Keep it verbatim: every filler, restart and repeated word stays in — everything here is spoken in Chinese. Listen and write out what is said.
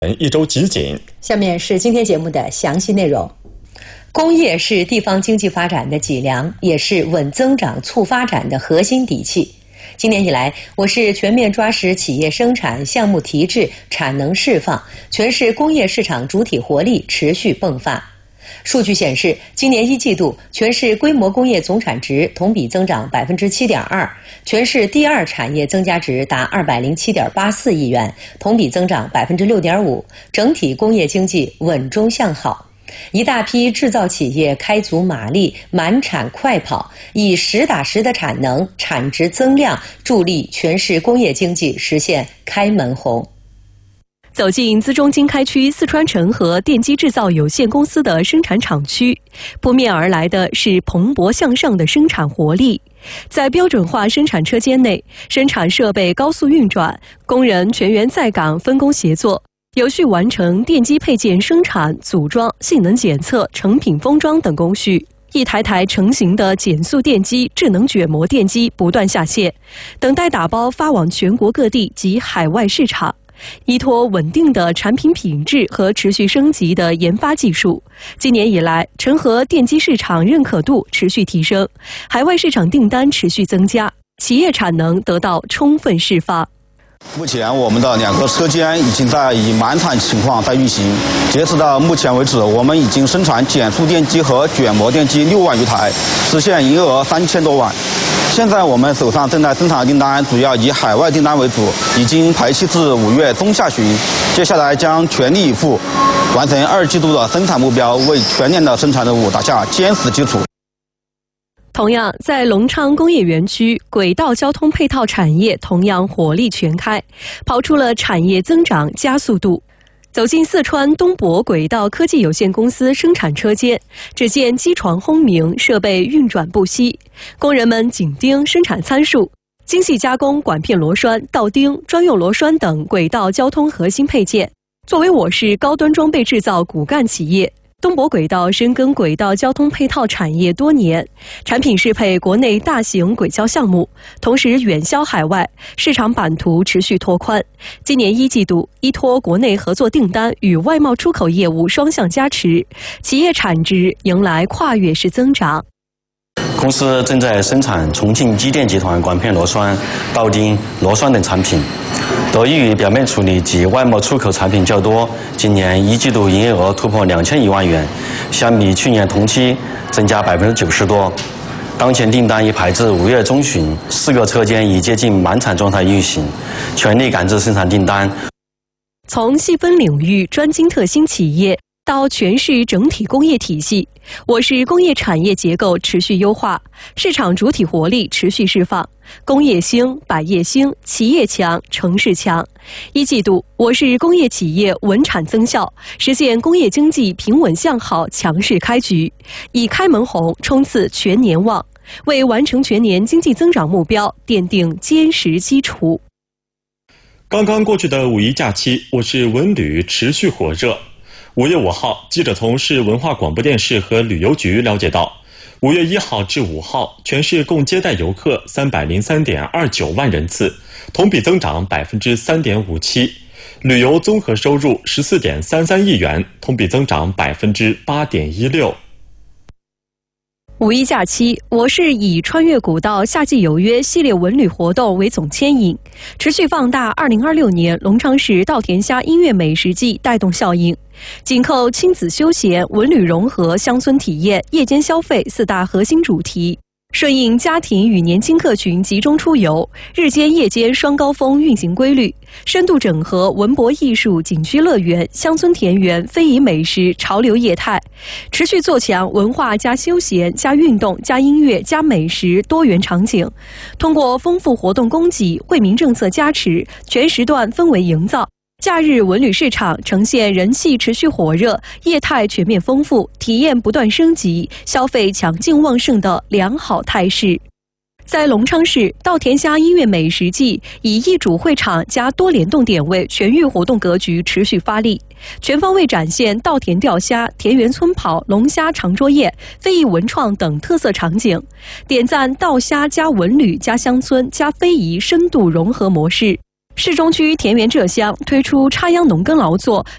一周集锦。 下面是今天节目的详细内容。工业是地方经济发展的脊梁，也是稳增长促发展的核心底气。今年以来，我市全面抓实企业生产项目提质、产能释放，全市工业市场主体活力持续迸发。数据显示，今年一季度全市规模工业总产值同比增长百分之七点二，全市第二产业增加值达二百零七点八四亿元，同比增长百分之六点五，整体工业经济稳中向好。一大批制造企业开足马力，满产快跑，以实打实的产能、产值增量，助力全市工业经济实现开门红。 走进资中经开区四川成和电机制造有限公司的生产厂区，扑面而来的是蓬勃向上的生产活力。在标准化生产车间内，生产设备高速运转，工人全员在岗分工协作，有序完成电机配件生产、组装、性能检测、成品封装等工序。一台台成型的减速电机、智能卷膜电机不断下线，等待打包发往全国各地及海外市场。依托稳定的产品品质和持续升级的研发技术，今年以来，成和电机市场认可度持续提升，海外市场订单持续增加，企业产能得到充分释放。 目前，我们的两个车间已经在以满产情况在运行。截止到目前为止，我们已经生产减速电机和卷膜电机六万余台，实现营业额三千多万。现在我们手上正在生产的订单主要以海外订单为主，已经排期至五月中下旬。接下来将全力以赴，完成二季度的生产目标，为全年的生产任务打下坚实基础。 同样，在隆昌工业园区，轨道交通配套产业同样火力全开，跑出了产业增长加速度。走进四川东博轨道科技有限公司生产车间，只见机床轰鸣，设备运转不息，工人们紧盯生产参数，精细加工管片螺栓、道钉、专用螺栓等轨道交通核心配件。作为我市高端装备制造骨干企业，东博轨道深耕轨道交通配套产业多年，产品适配国内大型轨交项目，同时远销海外，市场版图持续拓宽。今年一季度，依托国内合作订单与外贸出口业务双向加持，企业产值迎来跨越式增长。 公司正在生产重庆机电集团管片螺栓、道钉、螺栓等产品。得益于表面处理及外贸出口产品较多，今年一季度营业额突破两千一万元，相比去年同期增加百分之九十多。当前订单已排至五月中旬，四个车间已接近满产状态运行，全力赶制生产订单。 从细分领域专精特新企业到全市整体工业体系，我市工业产业结构持续优化，市场主体活力持续释放，工业兴、百业兴，企业强、城市强。一季度，我市工业企业稳产增效，实现工业经济平稳向好强势开局，以开门红冲刺全年旺，为完成全年经济增长目标奠定坚实基础。 刚刚过去的五一假期，我市文旅持续火热。五月五号，记者从市文化广播电视和旅游局了解到，五月一号至五号，全市共接待游客三百零三点二九万人次，同比增长百分之三点五七，旅游综合收入十四点三三亿元，同比增长百分之八点一六。 五一假期，我市以穿越古道夏季有约系列文旅活动为总牵引，持续放大二零二六年隆昌市稻田虾音乐美食季带动效应，紧扣亲子休闲、文旅融合、乡村体验、夜间消费四大核心主题，顺应家庭与年轻客群集中出游、日间夜间双高峰运行规律，深度整合文博艺术、景区乐园、乡村田园、非遗美食、潮流业态，持续做强文化加休闲加运动加音乐加美食多元场景，通过丰富活动供给、惠民政策加持、全时段氛围营造，假日文旅市场呈现人气持续火热、业态全面丰富、体验不断升级、消费强劲旺盛的良好态势。在隆昌市，稻田虾音乐美食季以一主会场加多联动点位全域活动格局持续发力，全方位展现稻田钓虾、田园村跑、龙虾长桌宴、非遗文创等特色场景，点赞稻虾加文旅加乡村加非遗深度融合模式。 市中区田园浙乡推出插秧农耕劳作